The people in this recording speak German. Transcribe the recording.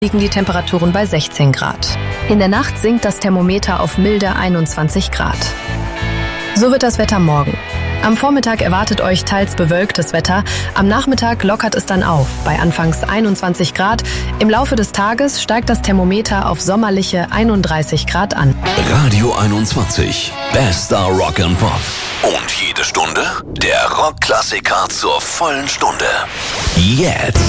liegen die Temperaturen bei 16 Grad. In der Nacht sinkt das Thermometer auf milde 21 Grad. So wird das Wetter morgen. Am Vormittag erwartet euch teils bewölktes Wetter. Am Nachmittag lockert es dann auf, bei anfangs 21 Grad. Im Laufe des Tages steigt das Thermometer auf sommerliche 31 Grad an. Radio 21, bester Rock and Pop. Und jede Stunde der Rockklassiker zur vollen Stunde. Jetzt